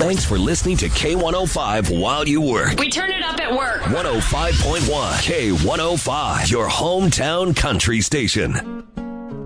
Thanks for listening to K105 while you work. We turn it up at work. 105.1 K105, your hometown country station.